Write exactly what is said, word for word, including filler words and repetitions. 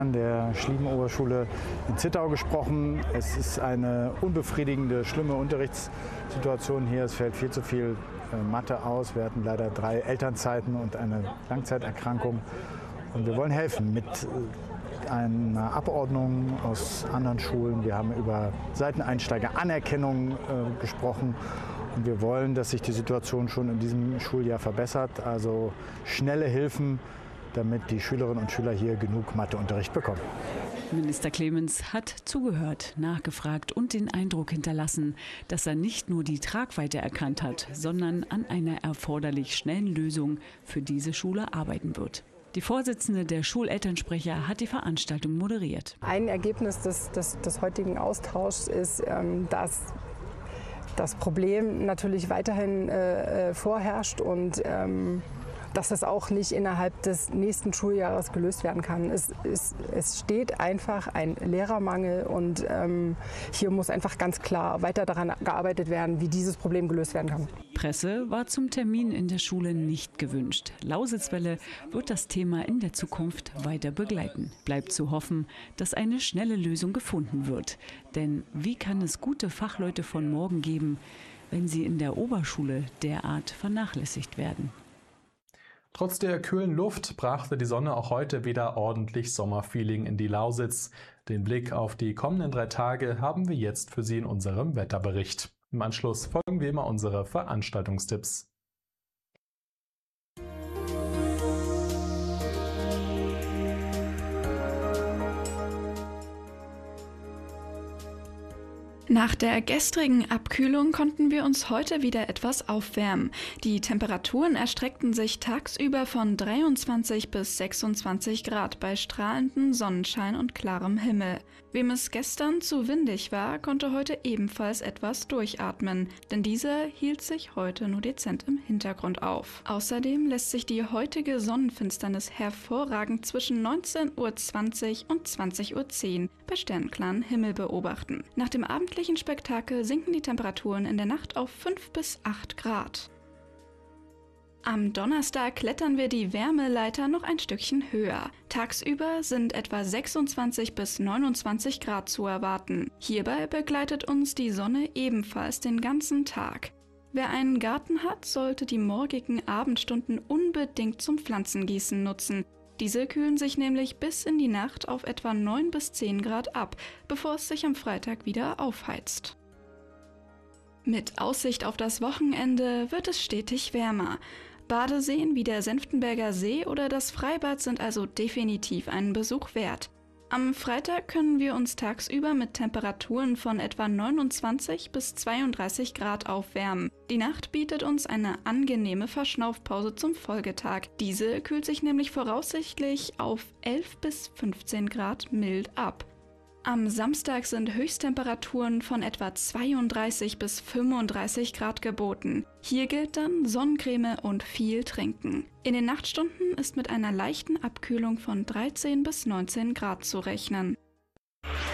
Der Schlieben-Oberschule in Zittau gesprochen. Es ist eine unbefriedigende, schlimme Unterrichtssituation hier. Es fällt viel zu viel Mathe aus. Wir hatten leider drei Elternzeiten und eine Langzeiterkrankung. Und wir wollen helfen mit einer Abordnung aus anderen Schulen. Wir haben über Seiteneinsteiger-Anerkennung äh, gesprochen. Und wir wollen, dass sich die Situation schon in diesem Schuljahr verbessert. Also schnelle Hilfen, damit die Schülerinnen und Schüler hier genug Matheunterricht bekommen. Minister Clemens hat zugehört, nachgefragt und den Eindruck hinterlassen, dass er nicht nur die Tragweite erkannt hat, sondern an einer erforderlich schnellen Lösung für diese Schule arbeiten wird. Die Vorsitzende der Schulelternsprecher hat die Veranstaltung moderiert. Ein Ergebnis des, des, des heutigen Austauschs ist, ähm, dass das Problem natürlich weiterhin äh, vorherrscht und ähm, dass das auch nicht innerhalb des nächsten Schuljahres gelöst werden kann. Es, es, es steht einfach ein Lehrermangel und ähm, hier muss einfach ganz klar weiter daran gearbeitet werden, wie dieses Problem gelöst werden kann. Presse war zum Termin in der Schule nicht gewünscht. Lausitzwelle wird das Thema in der Zukunft weiter begleiten. Bleibt zu hoffen, dass eine schnelle Lösung gefunden wird. Denn wie kann es gute Fachleute von morgen geben, wenn sie in der Oberschule derart vernachlässigt werden? Trotz der kühlen Luft brachte die Sonne auch heute wieder ordentlich Sommerfeeling in die Lausitz. Den Blick auf die kommenden drei Tage haben wir jetzt für Sie in unserem Wetterbericht. Im Anschluss folgen wie immer unsere Veranstaltungstipps. Nach der gestrigen Abkühlung konnten wir uns heute wieder etwas aufwärmen. Die Temperaturen erstreckten sich tagsüber von dreiundzwanzig bis sechsundzwanzig Grad bei strahlendem Sonnenschein und klarem Himmel. Wem es gestern zu windig war, konnte heute ebenfalls etwas durchatmen, denn dieser hielt sich heute nur dezent im Hintergrund auf. Außerdem lässt sich die heutige Sonnenfinsternis hervorragend zwischen neunzehn Uhr zwanzig und zwanzig Uhr zehn bei sternenklaren Himmel beobachten. Nach dem abendlichen Spektakel sinken die Temperaturen in der Nacht auf fünf bis acht Grad. Am Donnerstag klettern wir die Wärmeleiter noch ein Stückchen höher. Tagsüber sind etwa sechsundzwanzig bis neunundzwanzig Grad zu erwarten. Hierbei begleitet uns die Sonne ebenfalls den ganzen Tag. Wer einen Garten hat, sollte die morgigen Abendstunden unbedingt zum Pflanzengießen nutzen. Diese kühlen sich nämlich bis in die Nacht auf etwa neun bis zehn Grad ab, bevor es sich am Freitag wieder aufheizt. Mit Aussicht auf das Wochenende wird es stetig wärmer. Badeseen wie der Senftenberger See oder das Freibad sind also definitiv einen Besuch wert. Am Freitag können wir uns tagsüber mit Temperaturen von etwa neunundzwanzig bis zweiunddreißig Grad aufwärmen. Die Nacht bietet uns eine angenehme Verschnaufpause zum Folgetag. Diese kühlt sich nämlich voraussichtlich auf elf bis fünfzehn Grad mild ab. Am Samstag sind Höchsttemperaturen von etwa zweiunddreißig bis fünfunddreißig Grad geboten. Hier gilt dann Sonnencreme und viel trinken. In den Nachtstunden ist mit einer leichten Abkühlung von dreizehn bis neunzehn Grad zu rechnen.